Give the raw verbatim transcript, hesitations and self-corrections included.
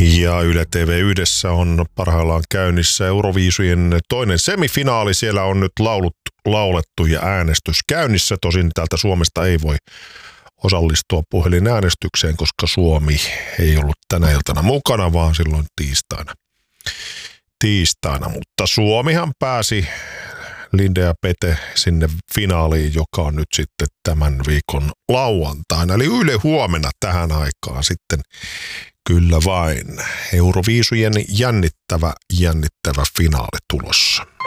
Ja Yle T V yhdessä on parhaillaan käynnissä Euroviisujen toinen semifinaali. Siellä on nyt laulut laulettu ja äänestys käynnissä. Tosin täältä Suomesta ei voi osallistua puhelinäänestykseen, koska Suomi ei ollut tänä iltana mukana, vaan silloin tiistaina. Tiistaina, mutta Suomihan pääsi Linde ja Pete sinne finaaliin, joka on nyt sitten tämän viikon lauantaina. Eli Yle Huomenna tähän aikaan sitten kyllä vain Euroviisujen jännittävä, jännittävä finaali tulossa.